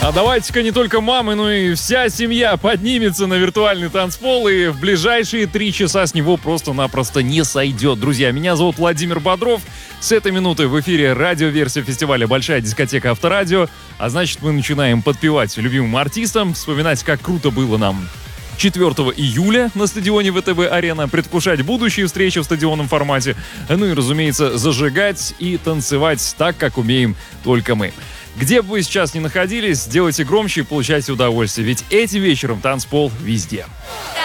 А давайте-ка не только мамы, но и вся семья поднимется на виртуальный танцпол и в ближайшие 3 часа с него просто-напросто не сойдет. Друзья, меня зовут Владимир Бодров. С этой минуты в эфире радиоверсия фестиваля «Большая дискотека Авторадио». А значит, мы начинаем подпевать любимым артистам, вспоминать, как круто было нам 4 июля на стадионе ВТБ-арена, предвкушать будущие встречи в стадионном формате, ну и, разумеется, зажигать и танцевать так, как умеем только мы. Где бы вы сейчас ни находились, делайте громче и получайте удовольствие, ведь этим вечером танцпол везде.